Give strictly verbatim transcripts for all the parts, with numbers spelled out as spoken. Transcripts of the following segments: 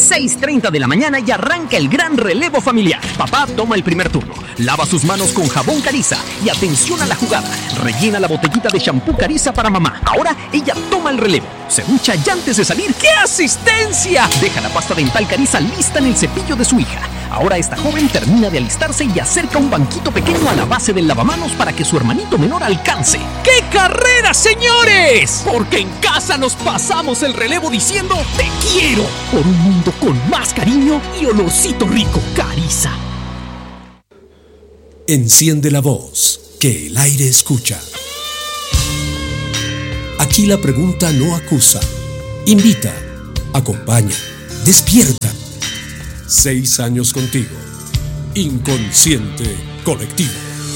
seis treinta de la mañana y arranca el gran relevo familiar. Papá toma el primer turno, lava sus manos con jabón Cariza y atención a la jugada. Rellena la botellita de shampoo Cariza para mamá. Ahora ella toma el relevo, se ducha y antes de salir, ¡qué asistencia! Deja la pasta dental Cariza lista en el cepillo de su hija. Ahora esta joven termina de alistarse y acerca un banquito pequeño a la base del lavamanos para que su hermanito menor alcance. ¡Qué carrera, señores! Porque en casa nos pasamos el relevo diciendo te quiero por un mundo con más cariño y olorcito rico. Cariza. Enciende la voz, que el aire escucha. Aquí la pregunta no acusa, invita, acompaña, despierta. Seis años contigo. Inconsciente colectivo.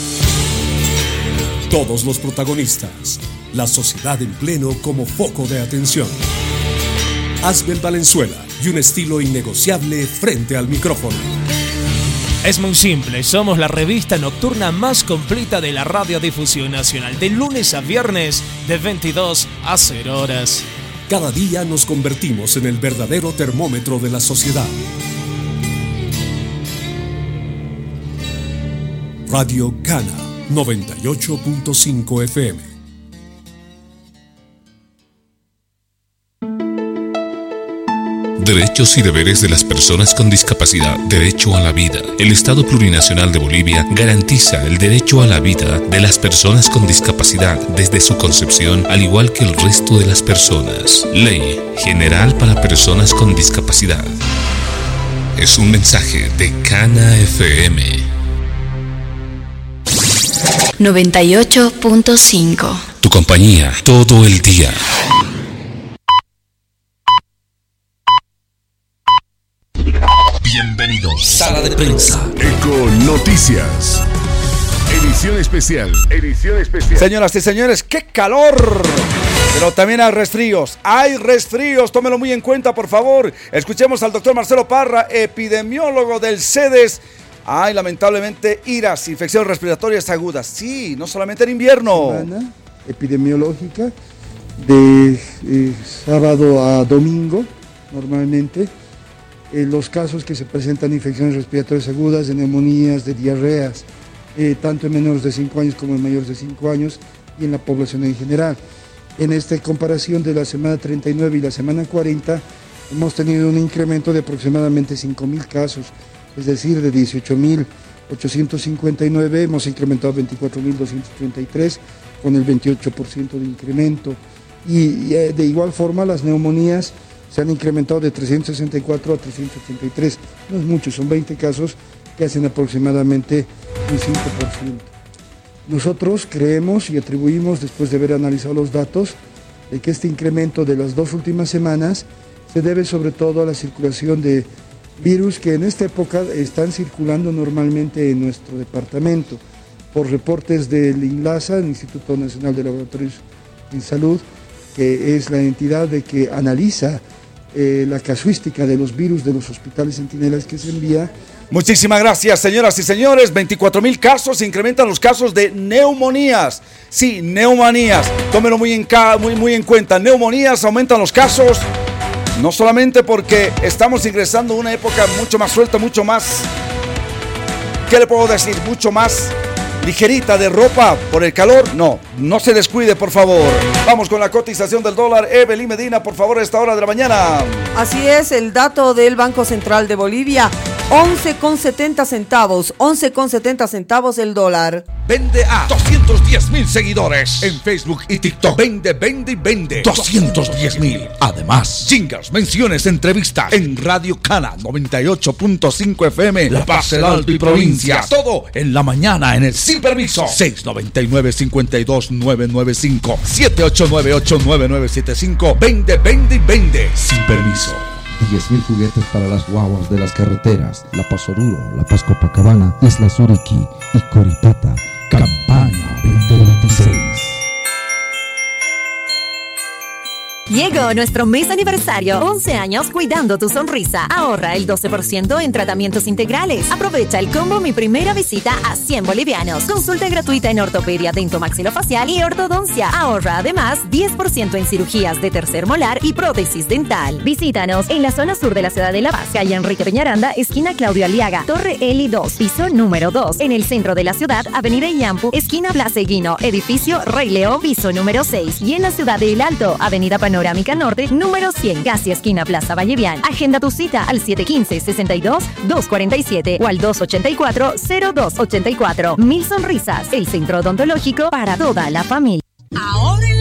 Todos los protagonistas. La sociedad en pleno como foco de atención. Asbel Valenzuela y un estilo innegociable frente al micrófono. Es muy simple, somos la revista nocturna más completa de la Radiodifusión Nacional, de lunes a viernes, de veintidós a cero horas. Cada día nos convertimos en el verdadero termómetro de la sociedad. Radio Cana noventa y ocho punto cinco F M. Derechos y deberes de las personas con discapacidad. Derecho a la vida. El Estado Plurinacional de Bolivia garantiza el derecho a la vida de las personas con discapacidad desde su concepción, al igual que el resto de las personas. Ley General para Personas con Discapacidad. Es un mensaje de Cana F M. noventa y ocho punto cinco. Tu compañía todo el día. Bienvenidos. Sala de prensa. Eco Noticias. Edición especial. Edición especial. Señoras y señores, ¡qué calor! Pero también hay resfríos. Hay resfríos. Tómelo muy en cuenta, por favor. Escuchemos al doctor Marcelo Parra, epidemiólogo del CEDES. Ay, lamentablemente, iras, infecciones respiratorias agudas. Sí, no solamente en invierno. Semana epidemiológica de eh, sábado a domingo, normalmente. Eh, los casos que se presentan infecciones respiratorias agudas, de neumonías, de diarreas, eh, tanto en menores de cinco años como en mayores de cinco años y en la población en general. En esta comparación de la semana treinta y nueve y la semana cuarenta, hemos tenido un incremento de aproximadamente cinco mil casos. Es decir, de dieciocho mil ochocientos cincuenta y nueve hemos incrementado a veinticuatro mil doscientos treinta y tres con el veintiocho por ciento de incremento. Y, y de igual forma las neumonías se han incrementado de trescientos sesenta y cuatro a trescientos ochenta y tres. No es mucho, son veinte casos que hacen aproximadamente un cinco por ciento. Nosotros creemos y atribuimos, después de haber analizado los datos, de que este incremento de las dos últimas semanas se debe sobre todo a la circulación de virus que en esta época están circulando normalmente en nuestro departamento. Por reportes del INLASA, el Instituto Nacional de Laboratorios en Salud, que es la entidad de que analiza eh, la casuística de los virus de los hospitales centinelas que se envía. Muchísimas gracias, señoras y señores. veinticuatro mil casos, incrementan los casos de neumonías. Sí, neumonías. Tómenlo muy en, muy, muy en cuenta. Neumonías, aumentan los casos. No solamente porque estamos ingresando a una época mucho más suelta, mucho más, ¿qué le puedo decir? Mucho más ligerita de ropa por el calor. No, no se descuide, por favor. Vamos con la cotización del dólar. Evelyn Medina, por favor, a esta hora de la mañana. Así es, el dato del Banco Central de Bolivia, once con setenta centavos, once con setenta centavos el dólar. Vende a doscientos diez mil seguidores en Facebook y TikTok. Vende, vende y vende. doscientos diez mil. Además, jingles, menciones, entrevistas en Radio Cana noventa y ocho punto cinco F M, La Paz, el Alto y provincias. Todo en la mañana en el Sin Permiso. seis nueve nueve, cinco dos, nueve nueve cinco, siete ocho nueve ocho, nueve nueve siete cinco. Vende, vende y vende. Sin Permiso. diez mil juguetes para las guaguas de las carreteras. La Paz Oruro, La Paz Copacabana, Isla Suriki y Coripeta. Campaña veinte veintiséis. Llegó nuestro mes aniversario, once años cuidando tu sonrisa. Ahorra el doce por ciento en tratamientos integrales. Aprovecha el combo Mi Primera Visita a cien bolivianos. Consulta gratuita en ortopedia, dentomaxilofacial y ortodoncia. Ahorra además diez por ciento en cirugías de tercer molar y prótesis dental. Visítanos en la zona sur de la ciudad de La Paz, calle Enrique Peñaranda, esquina Claudio Aliaga, Torre Eli dos, piso número dos. En el centro de la ciudad, avenida Iñampu, esquina Plaza Eguino, edificio Rey León, piso número seis. Y en la ciudad de El Alto, avenida Panorámica Norte, número cien, casi esquina Plaza Vallevian. Agenda tu cita al siete uno cinco, seis dos, dos cuatro siete o al dos ocho cuatro, cero dos ocho cuatro. Mil Sonrisas, el centro odontológico para toda la familia. Ahora